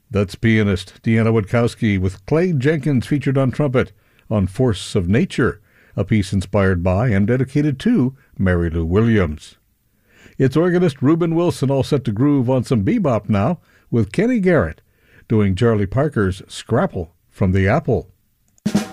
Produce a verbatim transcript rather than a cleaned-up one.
That's pianist Deanna Witkowski with Clay Jenkins featured on trumpet on Force of Nature, a piece inspired by and dedicated to Mary Lou Williams. It's organist Reuben Wilson all set to groove on some bebop now with Kenny Garrett doing Charlie Parker's Scrapple from the Apple.